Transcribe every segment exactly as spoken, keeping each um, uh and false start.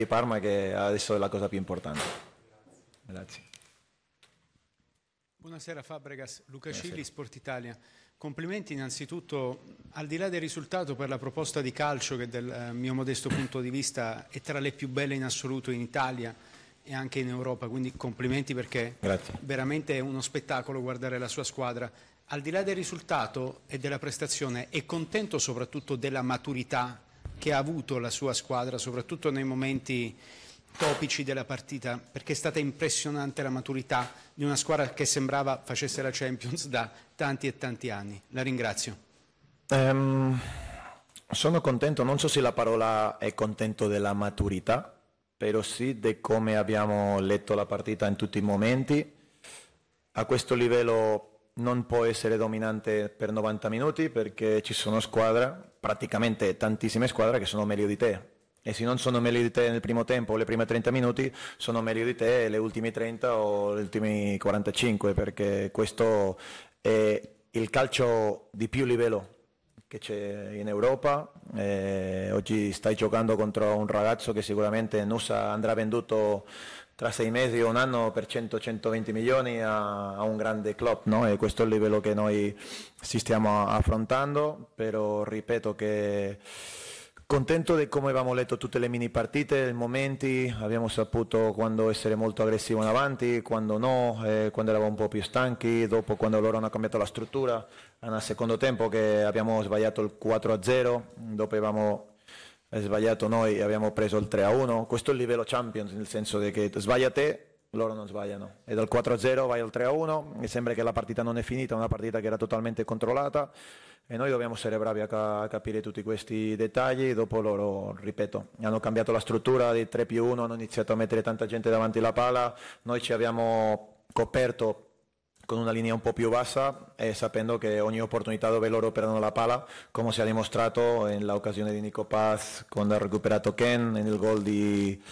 di Parma, che adesso è la cosa più importante. Grazie. Buonasera Fabregas, Luca Buonasera. Cilli, Sport Italia. Complimenti innanzitutto, al di là del risultato, per la proposta di calcio che dal mio modesto punto di vista è tra le più belle in assoluto in Italia e anche in Europa, quindi complimenti perché Grazie. veramente è uno spettacolo guardare la sua squadra. Al di là del risultato e della prestazione, è contento soprattutto della maturità che ha avuto la sua squadra, soprattutto nei momenti topici della partita, perché è stata impressionante la maturità di una squadra che sembrava facesse la Champions da tanti e tanti anni. La ringrazio. Um, sono contento, non so se la parola è contento della maturità, però sì di come abbiamo letto la partita in tutti i momenti. A questo livello non può essere dominante per novanta minuti perché ci sono squadre, praticamente tantissime squadre, che sono meglio di te. E se non sono meglio di te nel primo tempo o le prime trenta minuti, sono meglio di te le ultime trenta o le ultime quarantacinque, perché questo è il calcio di più livello che c'è in Europa. E oggi stai giocando contro un ragazzo che sicuramente Nusa andrà venduto tra sei mesi o un anno per cento centoventi milioni a, a un grande club, no? E questo è il livello che noi ci stiamo affrontando, però ripeto che contento di come abbiamo letto tutte le mini partite, i momenti, abbiamo saputo quando essere molto aggressivo in avanti, quando no, eh, quando eravamo un po' più stanchi, dopo quando loro hanno cambiato la struttura, nel secondo tempo che abbiamo sbagliato il quattro a zero, dopo abbiamo sbagliato noi e abbiamo preso il tre a uno, questo è il livello Champions, nel senso che sbaglia te, loro non sbagliano, e dal quattro a zero vai al tre a uno, mi sembra che la partita non è finita, è una partita che era totalmente controllata, e noi dobbiamo essere bravi a, ca- a capire tutti questi dettagli. Dopo loro, ripeto, hanno cambiato la struttura di tre più uno, hanno iniziato a mettere tanta gente davanti alla palla, noi ci abbiamo coperto con una linea un po' più bassa e sapendo che ogni opportunità dove loro perdono la palla, come si è dimostrato nell'occasione di Nico Paz quando ha recuperato Ken, nel gol di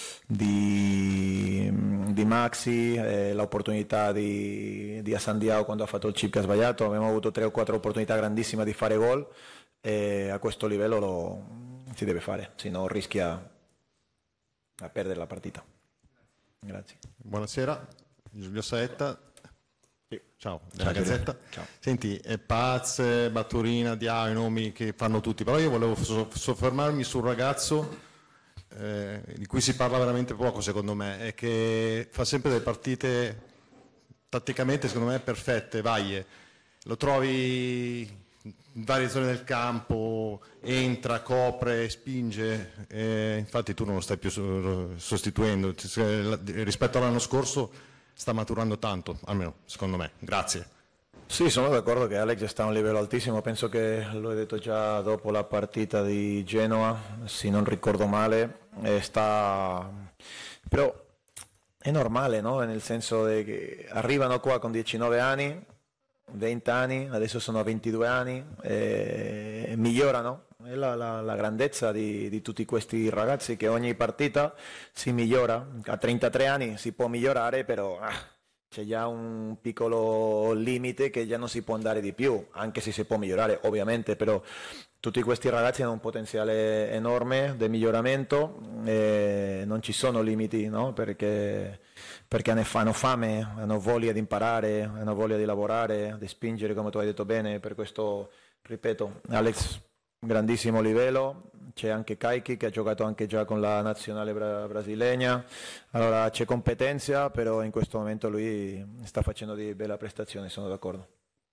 Di, di Maxi, eh, l'opportunità di, di Asandiao quando ha fatto il chip che ha sbagliato, abbiamo avuto tre o quattro opportunità grandissime di fare gol e a questo livello lo si deve fare, se no rischia a perdere la partita. Grazie. Buonasera, Giulio Saetta. Sì. Ciao, della Ciao, Gazzetta. Ciao. Senti, è Paz, Baturina, Diao, i nomi che fanno tutti, però io volevo soffermarmi sul ragazzo Eh, di cui si parla veramente poco secondo me, è che fa sempre delle partite tatticamente secondo me perfette, Vaie, lo trovi in varie zone del campo, entra, copre, spinge, eh, infatti tu non lo stai più sostituendo, rispetto all'anno scorso sta maturando tanto, almeno secondo me. Grazie. Sì, sono d'accordo che Alex sta a un livello altissimo, penso che l'ho detto già dopo la partita di Genoa, se non ricordo male, e sta... però è normale, no? Nel senso che arrivano qua con diciannove anni, venti anni, adesso sono ventidue anni, e migliorano, è la, la, la grandezza di, di tutti questi ragazzi che ogni partita si migliora, a trentatré anni si può migliorare, però... Ah, c'è già un piccolo limite che già non si può andare di più, anche se si può migliorare ovviamente, però tutti questi ragazzi hanno un potenziale enorme di miglioramento e non ci sono limiti, no? Perché, perché hanno fame, hanno voglia di imparare, hanno voglia di lavorare, di spingere, come tu hai detto bene. Per questo, ripeto, Alex, grandissimo livello. C'è anche Kaiki che ha giocato anche già con la nazionale bra- brasiliana, allora c'è competenza, però in questo momento lui sta facendo di bella prestazione, sono d'accordo.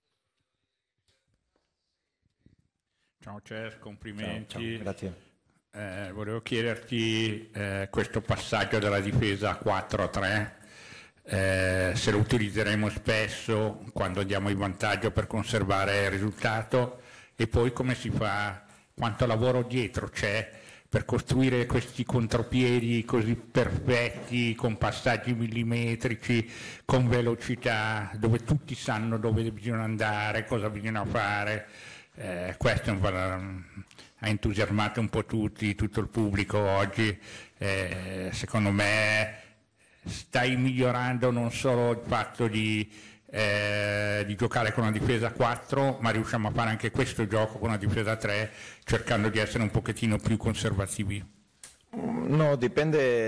Ciao Cer, complimenti. Ciao, ciao, grazie. Eh, volevo chiederti eh, questo passaggio della difesa quattro a tre, eh, se lo utilizzeremo spesso quando andiamo in vantaggio per conservare il risultato, e poi come si fa, quanto lavoro dietro c'è per costruire questi contropiedi così perfetti, con passaggi millimetrici, con velocità, dove tutti sanno dove bisogna andare, cosa bisogna fare. Eh, questo ha entusiasmato un po' tutti, tutto il pubblico oggi. Eh, secondo me stai migliorando non solo il fatto di Eh, di giocare con una difesa a quattro, ma riusciamo a fare anche questo gioco con una difesa a tre, cercando di essere un pochettino più conservativi. No, dipende